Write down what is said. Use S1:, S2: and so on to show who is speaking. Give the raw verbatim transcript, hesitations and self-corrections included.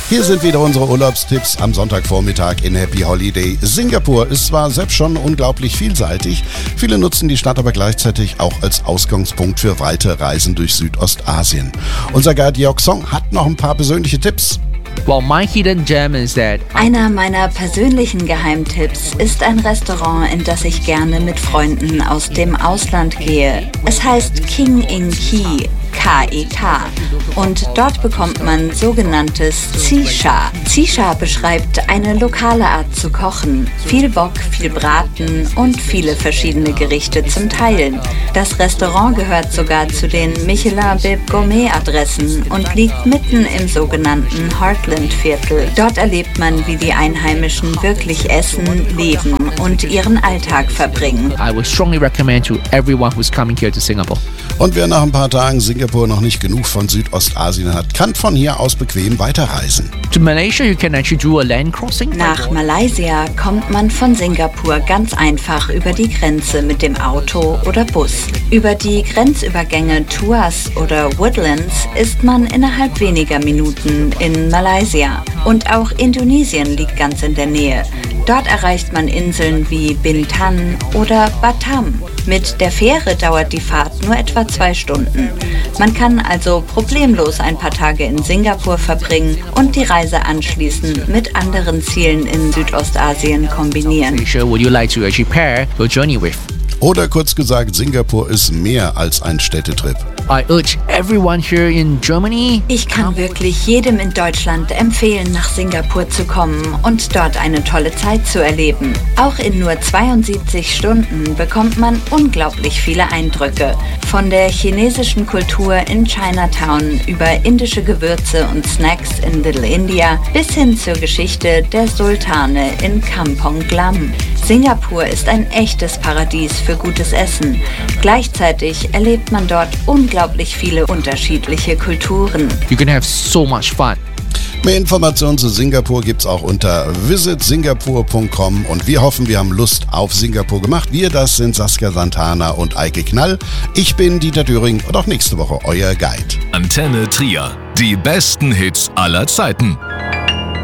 S1: Hier sind wieder unsere Urlaubstipps am Sonntagvormittag in Happy Holiday. Singapur ist zwar selbst schon unglaublich vielseitig, viele nutzen die Stadt aber gleichzeitig auch als Ausgangspunkt für weite Reisen durch Südostasien. Unser Guide Jörg Song hat noch ein paar persönliche Tipps.
S2: Well, my hidden gem is that
S3: Einer meiner persönlichen Geheimtipps ist ein Restaurant, in das ich gerne mit Freunden aus dem Ausland gehe. Es heißt King in Key, K E K. Und dort bekommt man sogenanntes Xi-Sha. Xi-Sha beschreibt eine lokale Art zu kochen. Viel Wok, viel Braten und viele verschiedene Gerichte zum Teilen. Das Restaurant gehört sogar zu den Michelin-Bib Gourmet-Adressen und liegt mitten im sogenannten Heartland-Viertel. Dort erlebt man, wie die Einheimischen wirklich essen, leben und ihren Alltag verbringen.
S2: I would strongly recommend to everyone who's coming here to Singapore.
S1: Und wer nach ein paar Tagen Singapur noch nicht genug von Südostasien hat, kann von hier aus bequem weiterreisen.
S2: To Malaysia, you can actually do a land crossing.
S3: Nach Malaysia kommt man von Singapur ganz einfach über die Grenze mit dem Auto oder Bus. Über die Grenzübergänge Tuas oder Woodlands ist man innerhalb weniger Minuten in Malaysia. Und auch Indonesien liegt ganz in der Nähe. Dort erreicht man Inseln wie Bintan oder Batam. Mit der Fähre dauert die Fahrt nur etwa zwei Stunden. Man kann also problemlos ein paar Tage in Singapur verbringen und die Reise anschließend mit anderen Zielen in Südostasien kombinieren.
S2: Malaysia, would you like to actually pair your journey with?
S1: Oder kurz gesagt, Singapur ist mehr als ein Städtetrip.
S2: I urge everyone here in Germany.
S3: Ich kann wirklich jedem in Deutschland empfehlen, nach Singapur zu kommen und dort eine tolle Zeit zu erleben. Auch in nur zweiundsiebzig Stunden bekommt man unglaublich viele Eindrücke. Von der chinesischen Kultur in Chinatown über indische Gewürze und Snacks in Little India bis hin zur Geschichte der Sultane in Kampong Glam. Singapur ist ein echtes Paradies für gutes Essen. Gleichzeitig erlebt man dort unglaublich viele unterschiedliche Kulturen.
S2: You can have so much fun.
S1: Mehr Informationen zu Singapur gibt's auch unter visit singapore punkt com und wir hoffen, wir haben Lust auf Singapur gemacht. Wir, das sind Saskia Santana und Eike Knall. Ich bin Dieter Düring und auch nächste Woche euer Guide.
S4: Antenne Trier. Die besten Hits aller Zeiten.